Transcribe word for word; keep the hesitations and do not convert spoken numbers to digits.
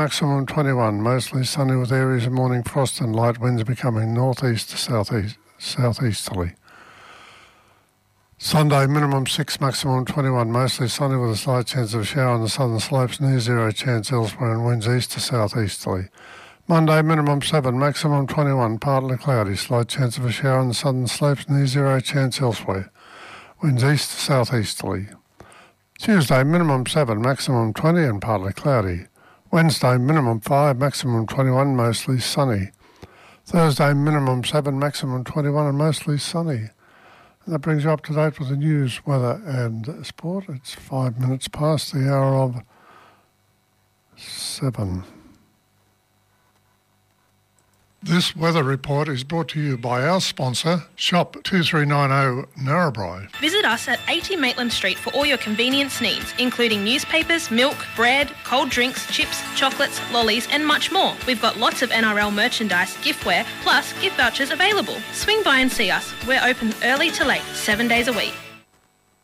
Maximum twenty-one, mostly sunny with areas of morning frost and light winds becoming northeast to southeast, southeasterly. Sunday, minimum six, maximum twenty-one, mostly sunny with a slight chance of a shower on the southern slopes, near zero chance elsewhere, and winds east to southeasterly. Monday, minimum seven, maximum twenty-one, partly cloudy, slight chance of a shower on the southern slopes, near zero chance elsewhere, winds east to southeasterly. Tuesday, minimum seven, maximum twenty and partly cloudy. Wednesday, minimum five, maximum twenty-one, mostly sunny. Thursday, minimum seven, maximum twenty-one and mostly sunny. And that brings you up to date with the news, weather and sport. It's five minutes past the hour of seven. This weather report is brought to you by our sponsor, Shop two three nine zero Narrabri. Visit us at eighty Maitland Street for all your convenience needs, including newspapers, milk, bread, cold drinks, chips, chocolates, lollies and much more. We've got lots of N R L merchandise, giftware, plus gift vouchers available. Swing by and see us. We're open early to late, seven days a week.